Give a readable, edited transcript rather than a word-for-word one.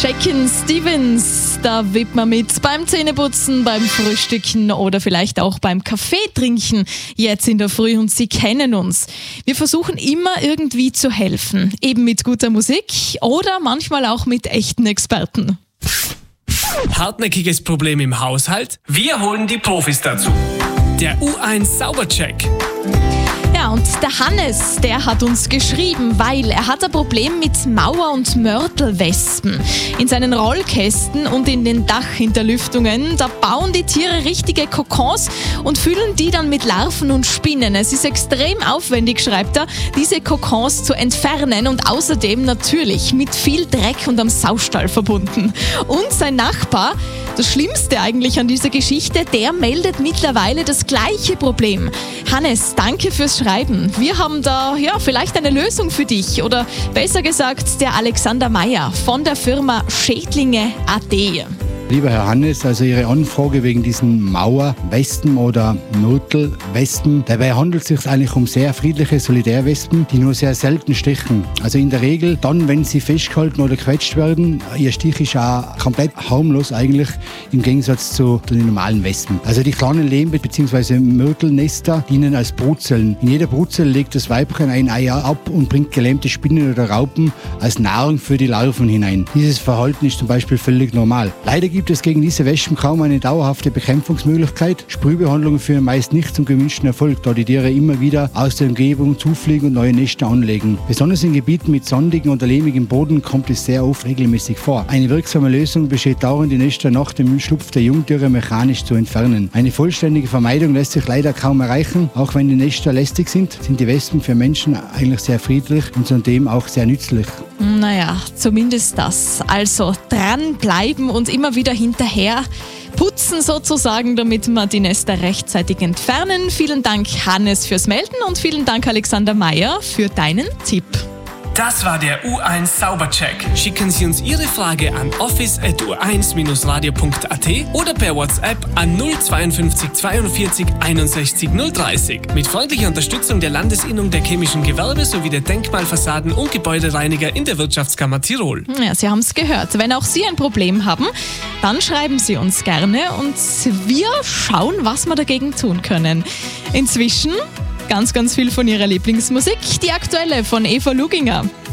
Shakin' Stevens, da wippt man mit beim Zähneputzen, beim Frühstücken oder vielleicht auch beim Kaffee trinken jetzt in der Früh und Sie kennen uns. Wir versuchen immer irgendwie zu helfen, eben mit guter Musik oder manchmal auch mit echten Experten. Hartnäckiges Problem im Haushalt? Wir holen die Profis dazu. Der U1 Saubercheck. Ja, und der Hannes, der hat uns geschrieben, weil er hat ein Problem mit Mauer- und Mörtelwespen. In seinen Rollkästen und in den Dachhinterlüftungen, da bauen die Tiere richtige Kokons und füllen die dann mit Larven und Spinnen. Es ist extrem aufwendig, schreibt er, diese Kokons zu entfernen und außerdem natürlich mit viel Dreck und am Saustall verbunden. Und sein Nachbar, das Schlimmste eigentlich an dieser Geschichte, der meldet mittlerweile das gleiche Problem. Hannes, danke fürs Schreiben. Wir haben da vielleicht eine Lösung für dich. Oder besser gesagt, der Alexander Meyer von der Firma Schädlinge.at. Lieber Herr Hannes, also Ihre Anfrage wegen diesen Mauerwespen oder Mörtelwespen, dabei handelt es sich eigentlich um sehr friedliche Solitärwespen, die nur sehr selten stechen. Also in der Regel dann, wenn sie festgehalten oder gequetscht werden. Ihr Stich ist auch komplett harmlos eigentlich im Gegensatz zu den normalen Wespen. Also die kleinen Lehm- bzw. Mörtelnester dienen als Brutzellen. In jeder Brutzelle legt das Weibchen ein Ei ab und bringt gelähmte Spinnen oder Raupen als Nahrung für die Larven hinein. Dieses Verhalten ist zum Beispiel völlig normal. Leider gibt es gegen diese Wespen kaum eine dauerhafte Bekämpfungsmöglichkeit. Sprühbehandlungen führen meist nicht zum gewünschten Erfolg, da die Tiere immer wieder aus der Umgebung zufliegen und neue Nester anlegen. Besonders in Gebieten mit sandigem oder lehmigem Boden kommt es sehr oft regelmäßig vor. Eine wirksame Lösung besteht darin, die Nester nach dem Schlupf der Jungtiere mechanisch zu entfernen. Eine vollständige Vermeidung lässt sich leider kaum erreichen. Auch wenn die Nester lästig sind, sind die Wespen für Menschen eigentlich sehr friedlich und zudem auch sehr nützlich. Naja, zumindest das. Also dranbleiben und immer wieder hinterher putzen sozusagen, damit wir die Nester rechtzeitig entfernen. Vielen Dank, Hannes, fürs Melden und vielen Dank, Alexander Meyer, für deinen Tipp. Das war der U1 Saubercheck. Schicken Sie uns Ihre Frage an office@u1-radio.at oder per WhatsApp an 052 42 61 030. Mit freundlicher Unterstützung der Landesinnung der chemischen Gewerbe sowie der Denkmalfassaden- und Gebäudereiniger in der Wirtschaftskammer Tirol. Ja, Sie haben es gehört. Wenn auch Sie ein Problem haben, dann schreiben Sie uns gerne und wir schauen, was wir dagegen tun können. Inzwischen ganz viel von Ihrer Lieblingsmusik, die aktuelle von Eva Luginger.